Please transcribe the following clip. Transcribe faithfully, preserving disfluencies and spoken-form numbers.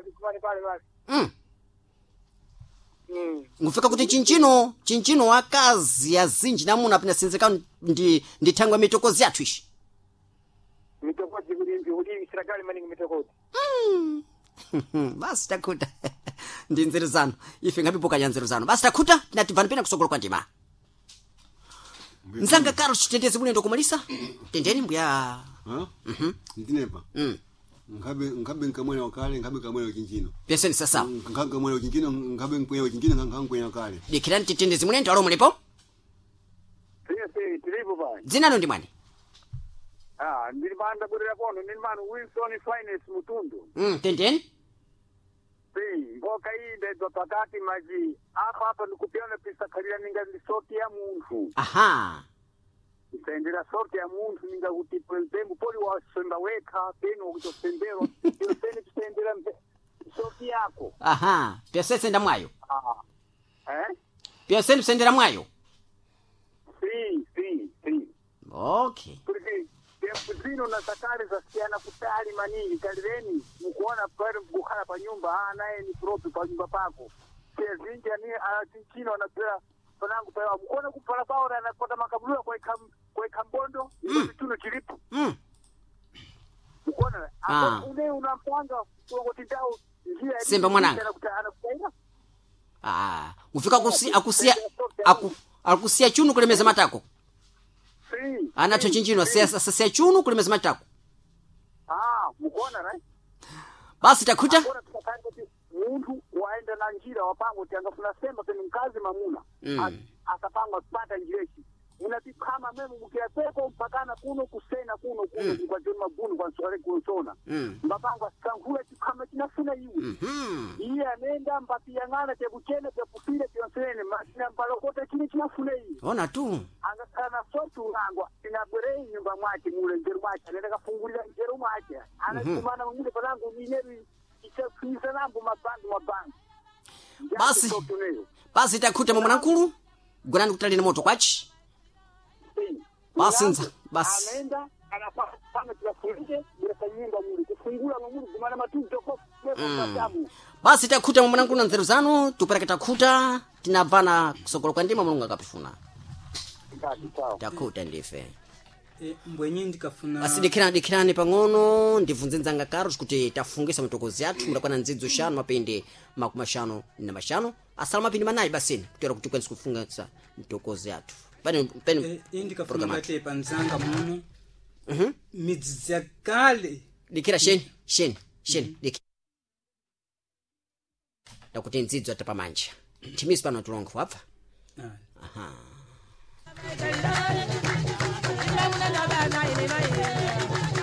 basi kumani pale basi. Mm. Mm. Ngufika kuti chinchino, chinchino wakazi azinji namuna pina sinzeka ndi ndithangwa mitokozi yathu ishi. Mitokozi kuti ndi kuti serikali maningi mitokozi. Mm. Basi takhuta. Ndi nzeru zanu. Ife ngapipoka nyanzeru zanu. Basi takhuta tinativana pena kusogolo kwa ndima. Nzanga karo chitendeze mulendo kumalisa? Tendeni mbuya. Ha? Mhm. Ndinepa. Mm. Ngabe ngabe nkamwena wakale ngabe kamwena wachinchino. Peseni sasa. Ngabe kamwena wachinchino ngabe nkwena wachinchino ngabe nkwena wakale. Dikirani titendeze mulendo alo mulipo? Sio sio tulipo bwana. Dzina ndo ndi mwani? Ah, ndilibanda kulera kono nilimana Wilson Finance Mutundu. Mm, tendeni? Si, mboka hii ndio pakati maji. Hapa hapa nikupiana pesa kalira ninga ndi soti ya muntu. Aha. Itaendera sorte ya muntu ninga kuti pembu poli wa semba weka peno kutosembero iyo peni tutendera sorte yako. Aha. Pesa senda mwayo. Ah. Eh? Pesa senda mwayo. Si, si, si. Okay. Porque tempo zino na sakari za siana kutali manini kalireni mkuona pale mkukana pa nyumba ah naye ni propi pa nyumba pako. Kezinja ni anachino anapea panangu pale mkuona kupala baora anapata makaburu kwa ikam kwa ikambondo Mm. tuno chilipo. Mm. Mkuona Ah. hapo une unampanga kwa tindao njia Simba mwananga. Ah, ufika kusi akusia aku akusia chunu kulemeza matako. Si. Anacho chinchino sasa sasa chunu kulemeza matako. Ah, mkuona right? Basi takuta. Mbona tukatanga kuti muntu waenda na njira wapango tianga tunasema peni mkazi mamuna. Mm. Atapanga kupata njireshi. Unapikama memu mkia peko mpakana kuno kusena kuno kuno Mm. kwa jema bunu kwa sore kunsona. Mm. Mbapanga sankule tikama kinafuna yiwe. Mhm. Iye anenda mpapiyangana tebuchene tepufile tionsene masina mbalokota chini kinafuna yiwe. Ona tu. Angasana sotu urangwa inabwerei nyumba mwake mule njeru mwake anenda kafungulira njeru mwake anakumana mule palangu mineru ichafuisa nambu mabandu mabandu. Basi. Basi takuta mwanakulu. Gurani kutalina moto kwachi. Basi nza, basi. Anaenda anapanga tuyafunike bila nyumba muli kufungula muli kumana matuzo kwa kwa Basi takuta mwanangu na nzeru zanu tupereke takuta tinavana kusogolo kwa ndima mulungu akapifuna. Takuta ndife. E, mbwenye ndikafuna Basi dikirani dikirani pang'ono ndivunze nzanga karo kuti tafungisa mitokozi yathu ndakwana nzidzo shanu mapende makumashano na mashano asala mapindi manayi basini kutera kuti kwenzi kufungisa mitokozi yathu. Pani pani e, ndikafuna ngate panzanga muno. Mhm. Midzi yakale. Dikira sheni sheni sheni dik. Ndakuti nzidzo atapamanja. Timisi pano tulongo wapfa. Ah. Aha.